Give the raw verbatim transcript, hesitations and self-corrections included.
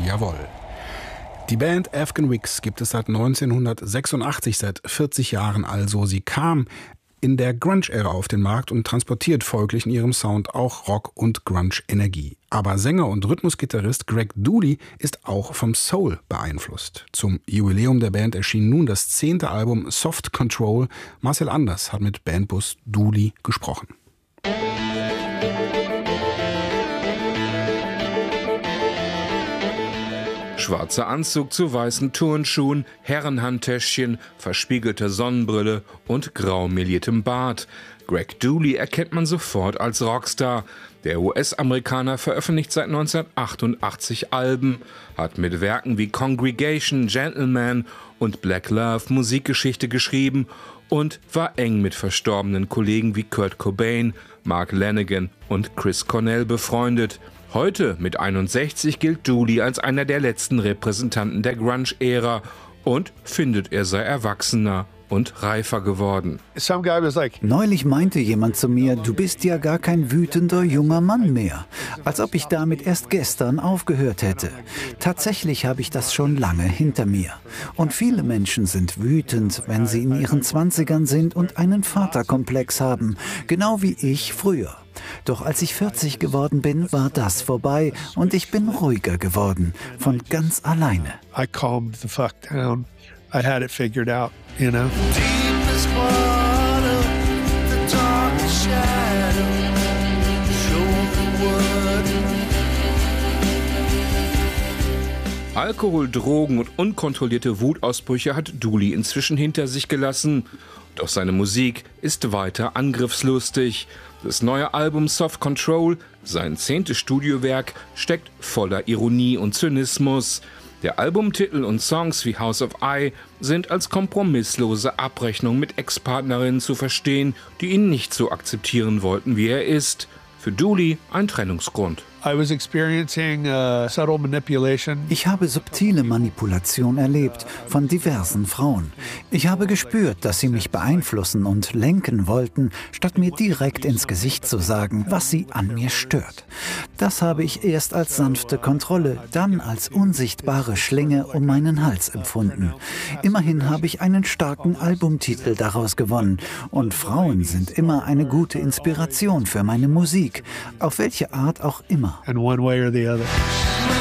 Jawohl. Die Band Afghan Wigs gibt es seit neunzehnhundertsechsundachtzig, seit vierzig Jahren also. Sie kam in der Grunge-Ära auf den Markt und transportiert folglich in ihrem Sound auch Rock- und Grunge-Energie. Aber Sänger und Rhythmusgitarrist Greg Dulli ist auch vom Soul beeinflusst. Zum Jubiläum der Band erschien nun das zehnte Album Soft Control. Marcel Anders hat mit Bandboss Dulli gesprochen. Schwarzer Anzug zu weißen Turnschuhen, Herrenhandtäschchen, verspiegelte Sonnenbrille und grau meliertem Bart. Greg Dulli erkennt man sofort als Rockstar. Der U S-Amerikaner veröffentlicht seit neunzehnhundertachtundachtzig Alben, hat mit Werken wie Congregation, Gentleman und Black Love Musikgeschichte geschrieben und war eng mit verstorbenen Kollegen wie Kurt Cobain, Mark Lanegan und Chris Cornell befreundet. Heute, mit einundsechzig, gilt Dulli als einer der letzten Repräsentanten der Grunge-Ära und findet, er sei erwachsener und reifer geworden. Neulich meinte jemand zu mir, du bist ja gar kein wütender junger Mann mehr. Als ob ich damit erst gestern aufgehört hätte. Tatsächlich habe ich das schon lange hinter mir. Und viele Menschen sind wütend, wenn sie in ihren Zwanzigern sind und einen Vaterkomplex haben. Genau wie ich früher. Doch als ich vierzig geworden bin, war das vorbei und ich bin ruhiger geworden, von ganz alleine. I calmed the fuck down. I had it figured out, you know. Alkohol, Drogen und unkontrollierte Wutausbrüche hat Dulli inzwischen hinter sich gelassen. Doch seine Musik ist weiter angriffslustig. Das neue Album Soft Control, sein zehntes Studiowerk, steckt voller Ironie und Zynismus. Der Albumtitel und Songs wie House of I sind als kompromisslose Abrechnung mit Ex-Partnerinnen zu verstehen, die ihn nicht so akzeptieren wollten, wie er ist. Für Dulli ein Trennungsgrund. I was experiencing uh, subtle manipulation. Ich habe subtile Manipulation erlebt von diversen Frauen. Ich habe gespürt, dass sie mich beeinflussen und lenken wollten, statt mir direkt ins Gesicht zu sagen, was sie an mir stört. Das habe ich erst als sanfte Kontrolle, dann als unsichtbare Schlinge um meinen Hals empfunden. Immerhin habe ich einen starken Albumtitel daraus gewonnen. Und Frauen sind immer eine gute Inspiration für meine Musik, auf welche Art auch immer. In one way or the other.